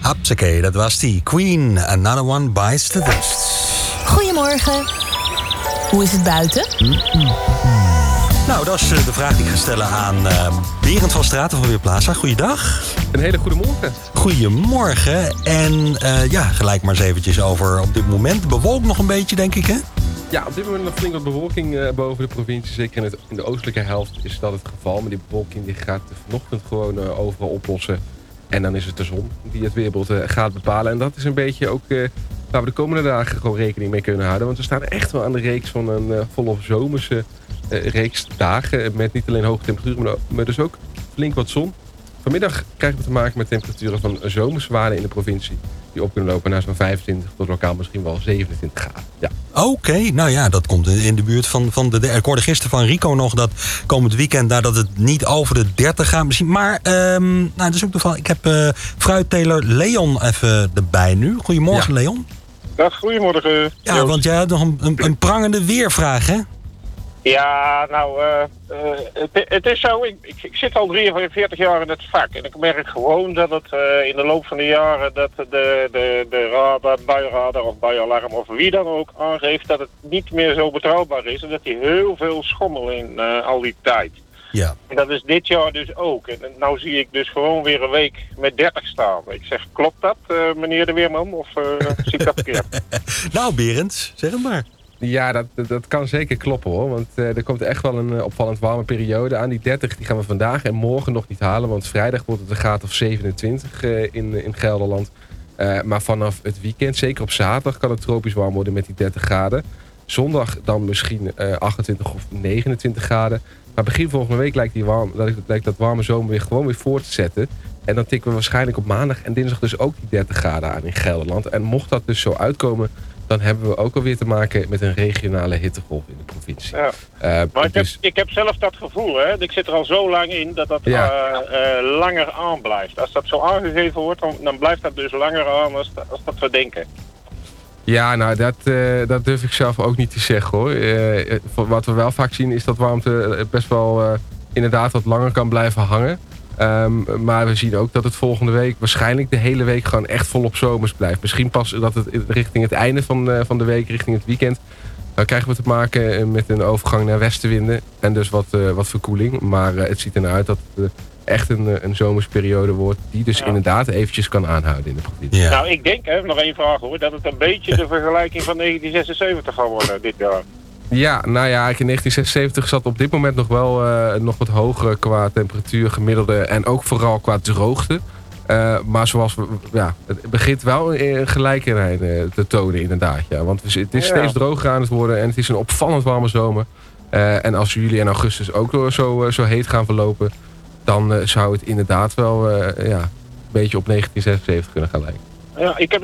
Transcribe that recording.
Hapsakee, dat was die. Queen, Another One Bites the Dust. Goedemorgen. Hoe is het buiten? Nou, dat is de vraag die ik ga stellen aan Berend van Straten van Weerplaza. Goeiedag. Een hele goede morgen. Goedemorgen. En gelijk maar eens eventjes over op dit moment. Bewolkt nog een beetje, denk ik, hè? Ja, op dit moment nog flink wat bewolking boven de provincie. Zeker in de oostelijke helft is dat het geval. Maar die bewolking die gaat vanochtend gewoon overal oplossen. En dan is het de zon die het weerbeeld gaat bepalen. En dat is een beetje ook waar we de komende dagen gewoon rekening mee kunnen houden. Want we staan echt wel aan de reeks van een volop zomerse reeks dagen. Met niet alleen hoge temperaturen, maar dus ook flink wat zon. Vanmiddag krijgen we te maken met temperaturen van zomerswaarden in de provincie. Die op kunnen lopen naar zo'n 25 tot lokaal misschien wel 27 graden. Ja. Oké, nou ja, dat komt in de buurt van de... Ik hoorde gisteren van Rico nog dat komend weekend dat het niet over de 30 gaat misschien. Maar, dat is ook toevallig. Ik heb fruitteler Leon even erbij nu. Goedemorgen, Leon. Dag, goedemorgen. Ja, want jij had nog een prangende weervraag, hè? Ja, nou, het is zo. Ik zit al 43 jaar in het vak. En ik merk gewoon dat het in de loop van de jaren dat de radar, buienradar of buienalarm of wie dan ook aangeeft dat het niet meer zo betrouwbaar is. En dat die heel veel schommel in al die tijd. Ja. En dat is dit jaar dus ook. En nou zie ik dus gewoon weer een week met 30 staan. Ik zeg, klopt dat, meneer de Weerman? Of zie ik dat verkeerd? Nou, Berend, zeg het maar. Ja, dat kan zeker kloppen hoor. Want er komt echt wel een opvallend warme periode aan. Die 30 die gaan we vandaag en morgen nog niet halen. Want vrijdag wordt het een graad of 27 in Gelderland. Maar vanaf het weekend, zeker op zaterdag, kan het tropisch warm worden met die 30 graden. Zondag dan misschien 28 of 29 graden. Maar begin volgende week lijkt dat warme zomer weer gewoon weer voor te zetten. En dan tikken we waarschijnlijk op maandag en dinsdag dus ook die 30 graden aan in Gelderland. En mocht dat dus zo uitkomen, dan hebben we ook alweer te maken met een regionale hittegolf in de provincie. Ja. Maar ik heb zelf dat gevoel, hè. Ik zit er al zo lang in dat langer aan blijft. Als dat zo aangegeven wordt, dan blijft dat dus langer aan als dat we denken. Ja, nou, dat durf ik zelf ook niet te zeggen, hoor. Wat we wel vaak zien is dat warmte best wel inderdaad wat langer kan blijven hangen. Maar we zien ook dat het volgende week waarschijnlijk de hele week gewoon echt volop zomers blijft. Misschien pas dat het richting het einde van de week, richting het weekend, dan krijgen we te maken met een overgang naar westenwinden. En dus wat verkoeling. Maar het ziet ernaar uit dat het echt een zomersperiode wordt die dus inderdaad eventjes kan aanhouden in de provincie. Ja. Nou, ik denk, nog één vraag hoor, dat het een beetje de vergelijking van 1976 gaat worden dit jaar. Ja, nou ja, in 1976 zat op dit moment nog wel nog wat hoger qua temperatuur gemiddelde en ook vooral qua droogte. Maar het begint wel gelijkerheid te tonen inderdaad. Ja. Want het is steeds droger aan het worden en het is een opvallend warme zomer. En als juli en augustus ook zo heet gaan verlopen, dan zou het inderdaad wel een beetje op 1976 kunnen gaan lijken. Ja, ik heb